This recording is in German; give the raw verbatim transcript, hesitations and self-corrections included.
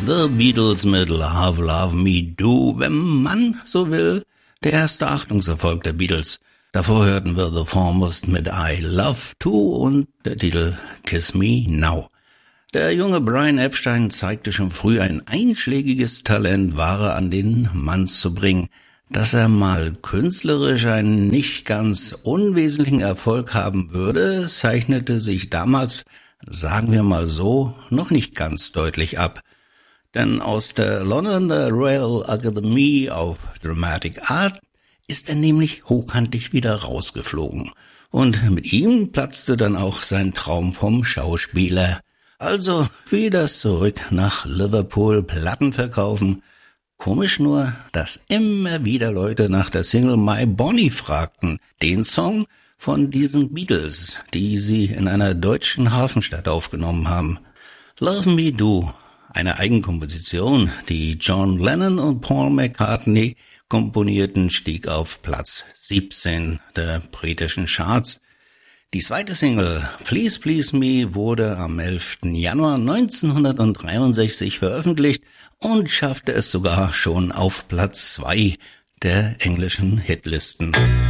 The Beatles mit Love, Love Me Do, wenn man so will, der erste Achtungserfolg der Beatles. Davor hörten wir The Foremost mit I Love To und der Titel Kiss Me Now. Der junge Brian Epstein zeigte schon früh ein einschlägiges Talent, Ware an den Mann zu bringen. Dass er mal künstlerisch einen nicht ganz unwesentlichen Erfolg haben würde, zeichnete sich damals, sagen wir mal so, noch nicht ganz deutlich ab. Denn aus der Londoner Royal Academy of Dramatic Art ist er nämlich hochkantig wieder rausgeflogen. Und mit ihm platzte dann auch sein Traum vom Schauspieler. Also wieder zurück nach Liverpool, Platten verkaufen. Komisch nur, dass immer wieder Leute nach der Single My Bonnie fragten, den Song von diesen Beatles, die sie in einer deutschen Hafenstadt aufgenommen haben. Love Me Do, eine Eigenkomposition, die John Lennon und Paul McCartney komponierten, stieg auf Platz siebzehn der britischen Charts. Die zweite Single, Please Please Me, wurde am elften Januar neunzehnhundertdreiundsechzig veröffentlicht und schaffte es sogar schon auf Platz zwei der englischen Hitlisten.